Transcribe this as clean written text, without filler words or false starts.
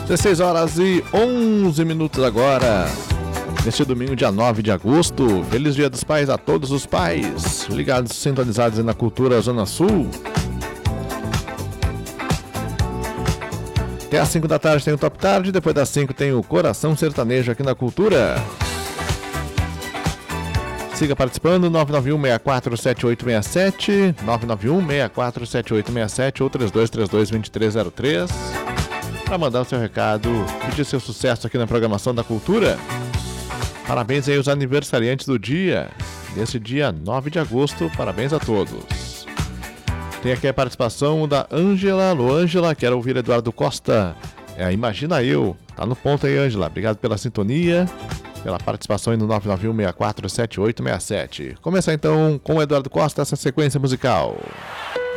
16 horas e 11 minutos agora. Neste domingo, dia 9 de agosto. Feliz Dia dos Pais a todos os pais. Ligados, sintonizados na Cultura Zona Sul. Até às 5 da tarde tem o Top Tarde. Depois das 5 tem o Coração Sertanejo aqui na Cultura. Siga participando, 991-647867, 991-647867 ou 3232-2303. Para mandar o seu recado, pedir seu sucesso aqui na programação da Cultura. Parabéns aí aos aniversariantes do dia, desse dia 9 de agosto, parabéns a todos. Tem aqui a participação da Ângela. Alô, Ângela, quero ouvir Eduardo Costa. Imagina Eu, tá no ponto aí, Ângela, obrigado pela sintonia, pela participação aí no 991-647867. Começar então com o Eduardo Costa essa sequência musical.